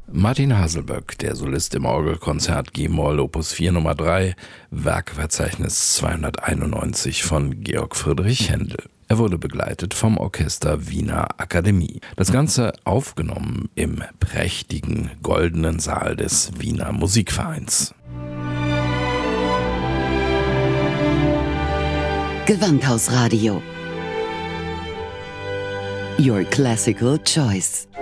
Martin Haselböck, der Solist im Orgelkonzert G-Moll Opus 4 Nummer 3, Werkverzeichnis 291 von Georg Friedrich Händel. Er wurde begleitet vom Orchester Wiener Akademie. Das Ganze aufgenommen im prächtigen goldenen Saal des Wiener Musikvereins. Gewandhausradio. Your classical choice.